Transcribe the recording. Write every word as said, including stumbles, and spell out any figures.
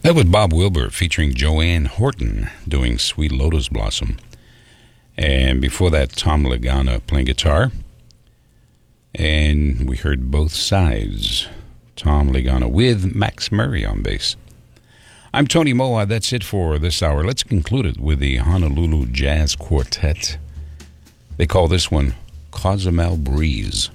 That was Bob Wilbur featuring Joanne Horton doing Sweet Lotus Blossom. And before that, Tom Lagana playing guitar. And we heard Both Sides. Tom Lagana with Max Murray on bass. I'm Tony Moa. That's it for this hour. Let's conclude it with the Honolulu Jazz Quartet. They call this one Cozumel Breeze.